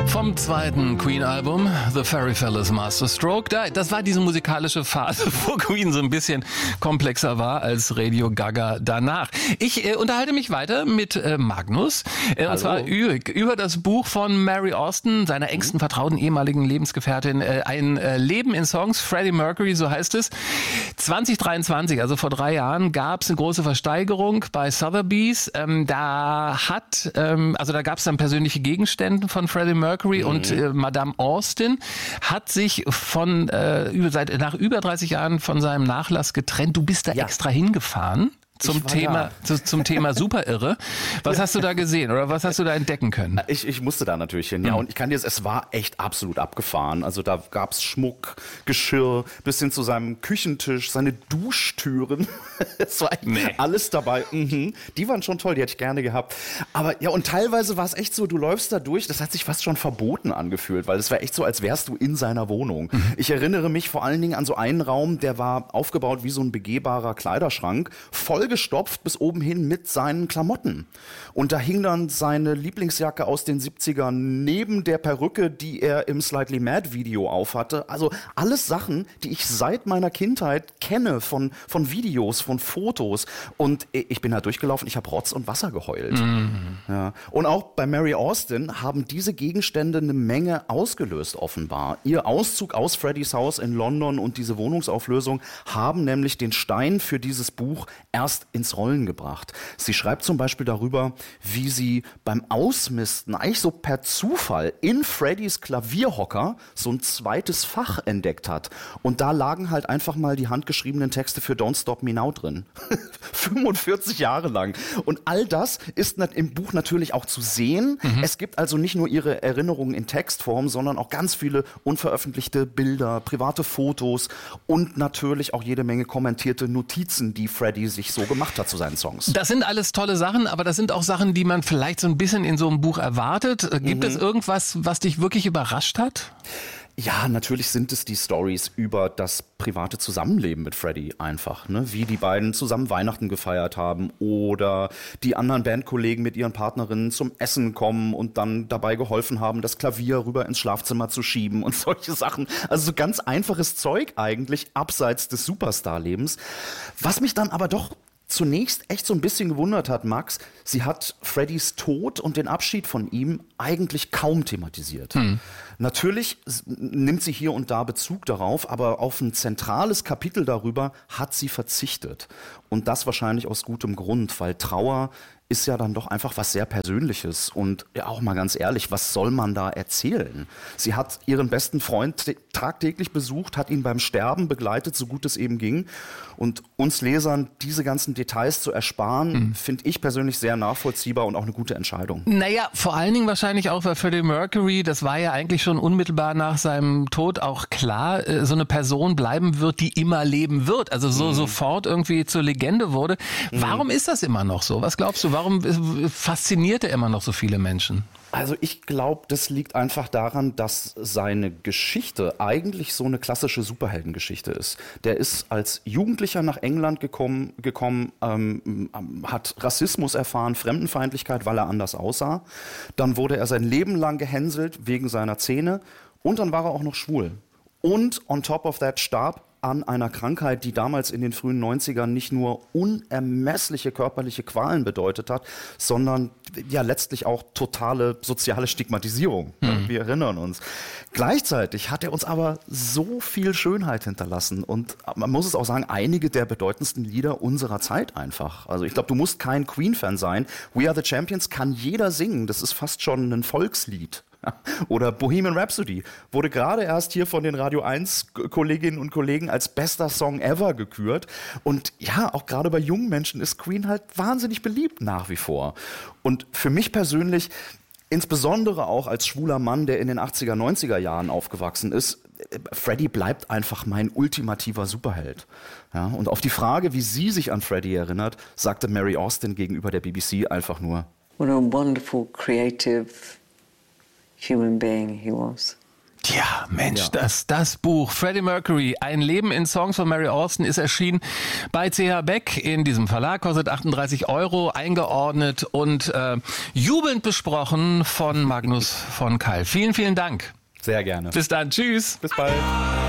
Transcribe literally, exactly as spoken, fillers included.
Vom zweiten Queen-Album, The Fairy Fellas Masterstroke. Das war diese musikalische Phase, wo Queen so ein bisschen komplexer war als Radio Gaga danach. Ich äh, unterhalte mich weiter mit äh, Magnus. Äh, und zwar über das Buch von Mary Austin, seiner engsten vertrauten ehemaligen Lebensgefährtin. Äh, ein äh, Leben in Songs, Freddie Mercury, so heißt es. zwanzig dreiundzwanzig, also vor drei Jahren, gab es eine große Versteigerung bei Sotheby's. Ähm, da hat, ähm, also da gab es dann persönliche Gegenstände von Freddie Mercury. Mhm. Und äh, Madame Austin hat sich von äh, über, seit nach über dreißig Jahren von seinem Nachlass getrennt. Du bist da ja extra hingefahren zum Thema zu, zum Thema Superirre. Was hast du da gesehen oder was hast du da entdecken können? Ich, ich musste da natürlich hin, ja. Mhm. Und ich kann dir, es war echt absolut abgefahren. Also da gab's Schmuck, Geschirr, bis hin zu seinem Küchentisch, seine Duschtüren. Es war echt nee. alles dabei. Mhm. Die waren schon toll, die hätte ich gerne gehabt. Aber ja, und teilweise war es echt so, du läufst da durch, das hat sich fast schon verboten angefühlt, weil es war echt so, als wärst du in seiner Wohnung. Mhm. Ich erinnere mich vor allen Dingen an so einen Raum, der war aufgebaut wie so ein begehbarer Kleiderschrank, voll gestopft bis oben hin mit seinen Klamotten. Und da hing dann seine Lieblingsjacke aus den siebzigern neben der Perücke, die er im Slightly Mad Video aufhatte. Also alles Sachen, die ich seit meiner Kindheit kenne, von, von Videos, von Fotos. Und ich bin da durchgelaufen, ich habe Rotz und Wasser geheult. Mhm. Ja. Und auch bei Mary Austin haben diese Gegenstände eine Menge ausgelöst offenbar. Ihr Auszug aus Freddys Haus in London und diese Wohnungsauflösung haben nämlich den Stein für dieses Buch erst ins Rollen gebracht. Sie schreibt zum Beispiel darüber, wie sie beim Ausmisten eigentlich so per Zufall in Freddys Klavierhocker so ein zweites Fach entdeckt hat. Und da lagen halt einfach mal die handgeschriebenen Texte für Don't Stop Me Now drin. fünfundvierzig Jahre lang. Und all das ist im Buch natürlich auch zu sehen. Mhm. Es gibt also nicht nur ihre Erinnerungen in Textform, sondern auch ganz viele unveröffentlichte Bilder, private Fotos und natürlich auch jede Menge kommentierte Notizen, die Freddie sich so gemacht hat zu seinen Songs. Das sind alles tolle Sachen, aber das sind auch Sachen, die man vielleicht so ein bisschen in so einem Buch erwartet. Gibt mhm. es irgendwas, was dich wirklich überrascht hat? Ja, natürlich sind es die Stories über das private Zusammenleben mit Freddie einfach, ne? Wie die beiden zusammen Weihnachten gefeiert haben oder die anderen Bandkollegen mit ihren Partnerinnen zum Essen kommen und dann dabei geholfen haben, das Klavier rüber ins Schlafzimmer zu schieben und solche Sachen. Also so ganz einfaches Zeug eigentlich, abseits des Superstar-Lebens. Was mich dann aber doch zunächst echt so ein bisschen gewundert hat, Max, sie hat Freddys Tod und den Abschied von ihm eigentlich kaum thematisiert. Hm. Natürlich nimmt sie hier und da Bezug darauf, aber auf ein zentrales Kapitel darüber hat sie verzichtet. Und das wahrscheinlich aus gutem Grund, weil Trauer ist ja dann doch einfach was sehr Persönliches. Und ja, auch mal ganz ehrlich, was soll man da erzählen? Sie hat ihren besten Freund t- tagtäglich besucht, hat ihn beim Sterben begleitet, so gut es eben ging. Und uns Lesern diese ganzen Details zu ersparen, mhm. finde ich persönlich sehr nachvollziehbar und auch eine gute Entscheidung. Naja, vor allen Dingen wahrscheinlich auch, weil Freddie Mercury, das war ja eigentlich schon unmittelbar nach seinem Tod auch klar, so eine Person bleiben wird, die immer leben wird. Also so mhm. sofort irgendwie zur Legende wurde. Mhm. Warum ist das immer noch so? Was glaubst du? Warum fasziniert er immer noch so viele Menschen? Also ich glaube, das liegt einfach daran, dass seine Geschichte eigentlich so eine klassische Superheldengeschichte ist. Der ist als Jugendlicher nach England gekommen, gekommen ähm, hat Rassismus erfahren, Fremdenfeindlichkeit, weil er anders aussah. Dann wurde er sein Leben lang gehänselt wegen seiner Zähne und dann war er auch noch schwul. Und on top of that starb an einer Krankheit, die damals in den frühen neunzigern nicht nur unermessliche körperliche Qualen bedeutet hat, sondern ja letztlich auch totale soziale Stigmatisierung. Mhm. Wir erinnern uns. Gleichzeitig hat er uns aber so viel Schönheit hinterlassen und man muss es auch sagen, einige der bedeutendsten Lieder unserer Zeit einfach. Also ich glaube, du musst kein Queen-Fan sein. We Are the Champions kann jeder singen. Das ist fast schon ein Volkslied. Oder Bohemian Rhapsody wurde gerade erst hier von den Radio eins Kolleginnen und Kollegen als bester Song ever gekürt. Und ja, auch gerade bei jungen Menschen ist Queen halt wahnsinnig beliebt nach wie vor. Und für mich persönlich, insbesondere auch als schwuler Mann, der in den achtziger, neunziger Jahren aufgewachsen ist, Freddie bleibt einfach mein ultimativer Superheld. Ja, und auf die Frage, wie sie sich an Freddie erinnert, sagte Mary Austin gegenüber der B B C einfach nur: What a wonderful, creative human being he was. Tja, Mensch, ja. das, das Buch Freddie Mercury, ein Leben in Songs von Mary Austin ist erschienen bei C H Beck in diesem Verlag, kostet achtunddreißig Euro, eingeordnet und äh, jubelnd besprochen von Magnus von Keil. Vielen, vielen Dank. Sehr gerne. Bis dann, tschüss. Bis bald.